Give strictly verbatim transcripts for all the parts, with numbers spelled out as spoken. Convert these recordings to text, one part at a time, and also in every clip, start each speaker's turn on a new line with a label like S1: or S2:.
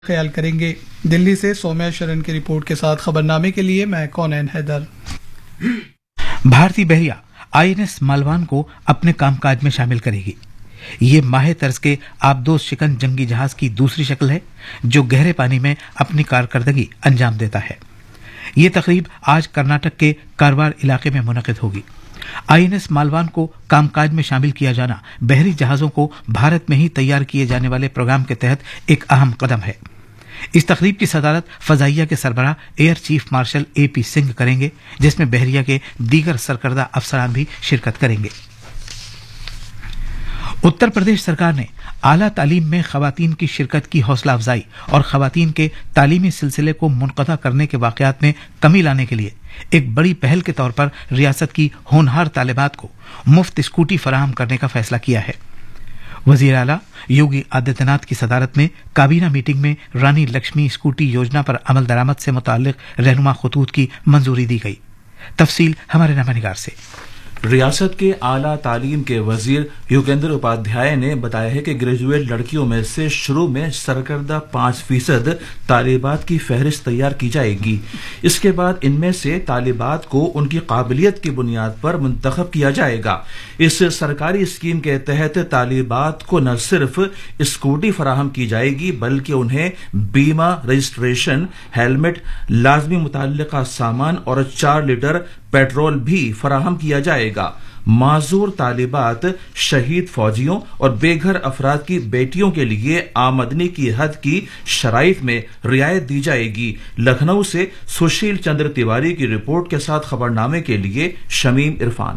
S1: خیال کریں گے۔ دلی سے سومیا شرن کی رپورٹ کے ساتھ خبرنامے کے لیے میں کونین حیدر۔
S2: بھارتی بحریہ آئی این ایس مالوان کو اپنے کام کاج میں شامل کرے گی۔ یہ ماہ طرز کے آبدوز شکن جنگی جہاز کی دوسری شکل ہے جو گہرے پانی میں اپنی کارکردگی انجام دیتا ہے۔ یہ تقریب آج کرناٹک کے کاروار علاقے میں منعقد ہوگی۔ آئی این ایس مالوان کو کام کاج میں شامل کیا جانا بحری جہازوں کو بھارت میں ہی تیار کیے جانے والے پروگرام کے تحت ایک اہم قدم ہے۔ اس تقریب کی صدارت فضائیہ کے سربراہ ایئر چیف مارشل اے پی سنگھ کریں گے، جس میں بحریہ کے دیگر سرکردہ افسران بھی شرکت کریں گے۔ اتر پردیش سرکار نے اعلیٰ تعلیم میں خواتین کی شرکت کی حوصلہ افزائی اور خواتین کے تعلیمی سلسلے کو منقطع کرنے کے واقعات میں کمی لانے کے لیے ایک بڑی پہل کے طور پر ریاست کی ہونہار طالبات کو مفت اسکوٹی فراہم کرنے کا فیصلہ کیا ہے۔ وزیر اعلیٰ یوگی آدتیہ ناتھ کی صدارت میں کابینہ میٹنگ میں رانی لکشمی اسکوٹی یوجنا پر عمل درآمد سے متعلق رہنما خطوط کی منظوری دی گئی۔ تفصیل ہمارے نامہ نگار سے۔
S3: ریاست کے اعلیٰ تعلیم کے وزیر یوگیندر اپادھیائے نے بتایا ہے کہ گریجویٹ لڑکیوں میں سے شروع میں سرکردہ پانچ فیصد طالبات کی فہرست تیار کی جائے گی۔ اس کے بعد ان میں سے طالبات کو ان کی قابلیت کی بنیاد پر منتخب کیا جائے گا۔ اس سرکاری اسکیم کے تحت طالبات کو نہ صرف اسکوٹی فراہم کی جائے گی بلکہ انہیں بیمہ، رجسٹریشن، ہیلمٹ، لازمی متعلقہ سامان اور چار لیٹر پیٹرول بھی فراہم کیا جائے گا۔ معذور طالبات، شہید فوجیوں اور بے گھر افراد کی بیٹیوں کے لیے آمدنی کی حد کی شرائط میں رعایت دی جائے گی۔ لکھنؤ سے سشیل چندر تیواری کی رپورٹ کے ساتھ خبرنامے کے لیے شمیم عرفان۔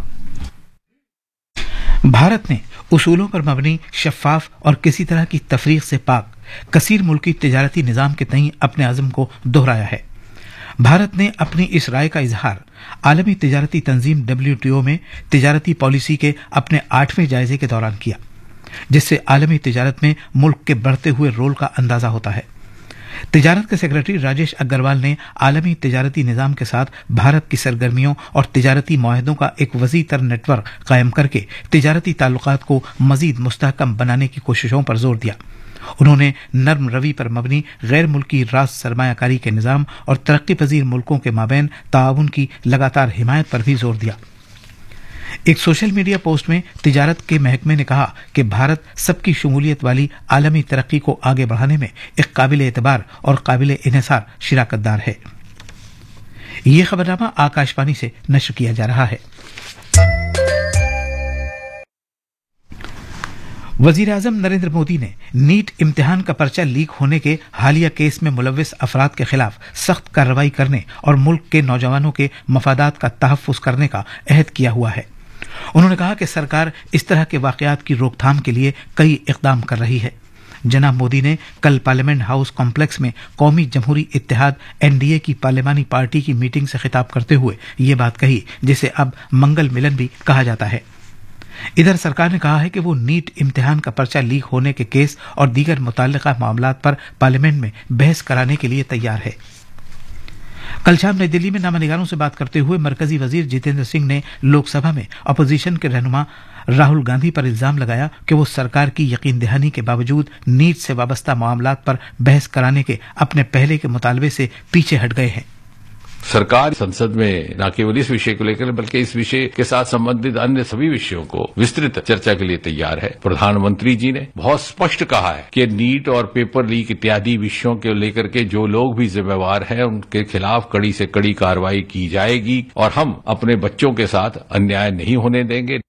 S2: بھارت نے اصولوں پر مبنی، شفاف اور کسی طرح کی تفریق سے پاک کثیر ملکی تجارتی نظام کے تئیں اپنے عزم کو دہرایا ہے۔ بھارت نے اپنی اس رائے کا اظہار عالمی تجارتی تنظیم ڈبلیو ٹی او میں تجارتی پالیسی کے اپنے آٹھویں جائزے کے دوران کیا، جس سے عالمی تجارت میں ملک کے بڑھتے ہوئے رول کا اندازہ ہوتا ہے۔ تجارت کے سیکرٹری راجیش اگروال نے عالمی تجارتی نظام کے ساتھ بھارت کی سرگرمیوں اور تجارتی معاہدوں کا ایک وسیع تر نیٹ ورک قائم کر کے تجارتی تعلقات کو مزید مستحکم بنانے کی کوششوں پر زور دیا۔ انہوں نے نرم روی پر مبنی غیر ملکی راز سرمایہ کاری کے نظام اور ترقی پذیر ملکوں کے مابین تعاون کی لگاتار حمایت پر بھی زور دیا۔ ایک سوشل میڈیا پوسٹ میں تجارت کے محکمے نے کہا کہ بھارت سب کی شمولیت والی عالمی ترقی کو آگے بڑھانے میں ایک قابل اعتبار اور قابل انحصار شراکت دار ہے۔ یہ خبرنامہ آکاشوانی سے نشر کیا جا رہا ہے۔ وزیر اعظم نریندر مودی نے نیٹ امتحان کا پرچہ لیک ہونے کے حالیہ کیس میں ملوث افراد کے خلاف سخت کارروائی کرنے اور ملک کے نوجوانوں کے مفادات کا تحفظ کرنے کا عہد کیا ہوا ہے۔ انہوں نے کہا کہ سرکار اس طرح کے واقعات کی روک تھام کے لیے کئی اقدام کر رہی ہے۔ جناب مودی نے کل پارلیمنٹ ہاؤس کمپلیکس میں قومی جمہوری اتحاد این ڈی اے کی پارلیمانی پارٹی کی میٹنگ سے خطاب کرتے ہوئے یہ بات کہی، جسے اب منگل ملن بھی کہا جاتا ہے۔ ادھر سرکار نے کہا ہے کہ وہ نیٹ امتحان کا پرچہ لیک ہونے کے کیس اور دیگر متعلقہ معاملات پر پارلیمنٹ میں بحث کرانے کے لیے تیار ہے۔ کل شام نئی دلی میں نامہ نگاروں سے بات کرتے ہوئے مرکزی وزیر جتیندر سنگھ نے لوک سبھا میں اپوزیشن کے رہنما راہل گاندھی پر الزام لگایا کہ وہ سرکار کی یقین دہانی کے باوجود نیٹ سے وابستہ معاملات پر بحث کرانے کے اپنے پہلے کے مطالبے سے پیچھے ہٹ گئے ہیں۔
S4: سرکار سنسد میں نہ کیول اس وشے کو لے کر بلکہ اس وشے کے ساتھ سبندت انیہ سبھی وشیوں کو وسترت چرچا کے لیے تیار ہے۔ پردھان منتری جی نے بہت اسپشٹ کہا ہے کہ نیٹ اور پیپر لیک اتیادی وشیوں کو لے کر کے جو لوگ بھی ذمہ وار ہیں ان کے خلاف کڑی سے کڑی کارروائی کی جائے گی اور ہم اپنے بچوں کے ساتھ انیائے نہیں ہونے دیں گے۔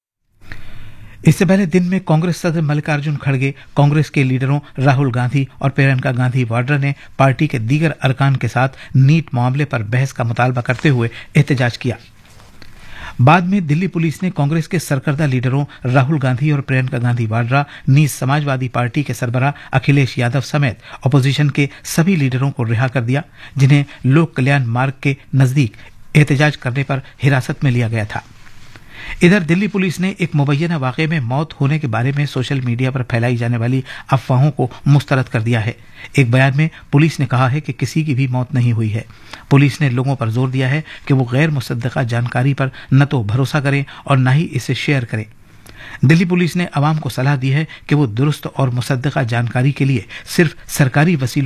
S2: اس سے پہلے دن میں کانگریس صدر ملکارجن کھڑگے، کانگریس کے لیڈروں راہل گاندھی اور پرینکا گاندھی واڈرا نے پارٹی کے دیگر ارکان کے ساتھ نیٹ معاملے پر بحث کا مطالبہ کرتے ہوئے احتجاج کیا۔ بعد میں دلی پولیس نے کانگریس کے سرکردہ لیڈروں راہل گاندھی اور پرینکا گاندھی واڈرا نیز سماج وادی پارٹی کے سربراہ اکھلیش یادو سمیت اپوزیشن کے سبھی لیڈروں کو رہا کر دیا، جنہیں لوک کلیان مارگ کے نزدیک احتجاج کرنے پر حراست میں لیا گیا تھا۔ ادھر دلی پولیس نے ایک مبینہ واقعے میں موت ہونے کے بارے میں سوشل میڈیا پر پھیلائی جانے والی افواہوں کو مسترد کر دیا ہے۔ ایک بیان میں پولیس نے کہا ہے کہ کسی کی بھی موت نہیں ہوئی ہے۔ پولیس نے لوگوں پر زور دیا ہے کہ وہ غیر مصدقہ جانکاری پر نہ تو بھروسہ کریں اور نہ ہی اسے شیئر کریں۔ دلی پولیس نے عوام کو صلاح دی ہے کہ وہ درست اور مصدقہ جانکاری کے لیے صرف سرکاری وسیلوں